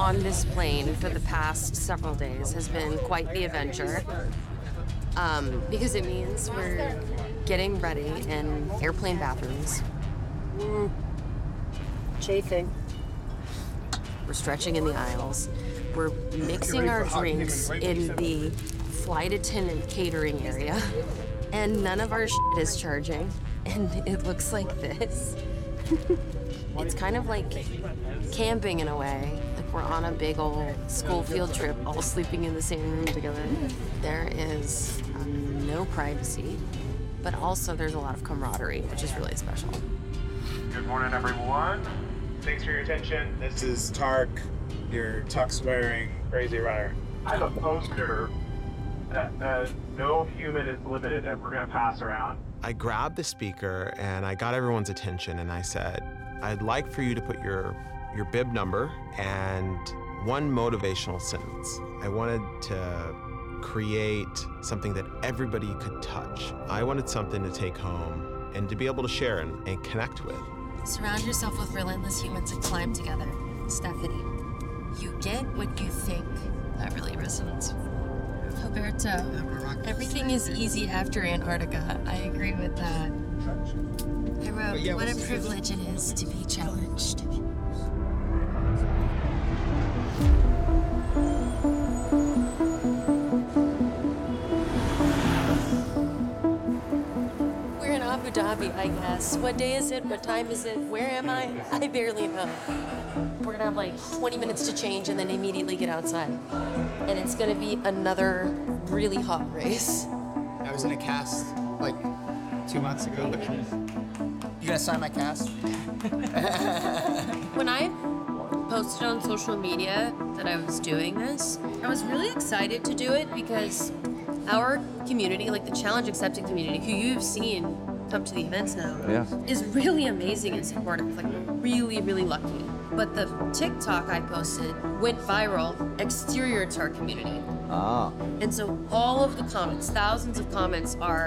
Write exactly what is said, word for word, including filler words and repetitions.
on this plane for the past several days has been quite the adventure. Um, because it means we're getting ready in airplane bathrooms. Mm. Chafing. We're stretching in the aisles. We're mixing our drinks in the flight attendant catering area. And none of our shit is charging. And it looks like this. It's kind of like camping in a way. Like we're on a big old school field trip, all sleeping in the same room together. There is um, no privacy, but also there's a lot of camaraderie, which is really special. Good morning, everyone. Thanks for your attention. This is Tark, your tux-wearing crazy runner. I have a poster that uh, no human is limited and we're gonna pass around. I grabbed the speaker and I got everyone's attention and I said, I'd like for you to put your, your bib number and one motivational sentence. I wanted to create something that everybody could touch. I wanted something to take home and to be able to share and, and connect with. Surround yourself with relentless humans and climb together. Stephanie, you get what you think. That really resonates. Roberto, everything is easy after Antarctica. I agree with that. I wrote, yeah, what a privilege it is to be challenged. We're in Abu Dhabi, I guess. What day is it? What time is it? Where am I? I barely know. We're gonna have like twenty minutes to change and then immediately get outside. And it's gonna be another really hot race. I was in a cast like two months ago. You gonna sign my cast? When I posted on social media that I was doing this, I was really excited to do it because our community, like the challenge accepting community, who you've seen come to the events now, yeah. is really amazing and supportive. Like, we're really, really lucky. But the TikTok I posted went viral exterior to our community. Ah. And so all of the comments, thousands of comments, are